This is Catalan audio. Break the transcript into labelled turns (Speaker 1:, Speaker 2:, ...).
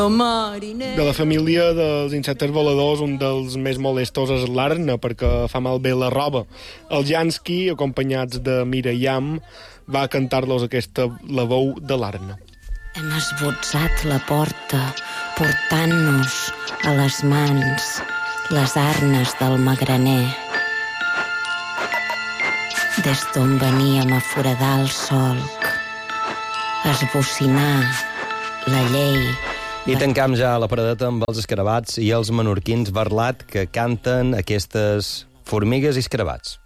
Speaker 1: De la família dels insectes voladors, un dels més molestos és l'arna, perquè fa malbé la roba. El Jansky, acompanyats de Mirayam, va cantar-los la veu de l'arna.
Speaker 2: Hem esbotzat la porta, portant-nos a les mans les arnes del magraner. Des d'on veníem a foradar el solc, a esbocinar la llei.
Speaker 3: I tancam ja la paradeta amb els escarabats i els menorquins Barlat, que canten aquestes formigues i escarabats.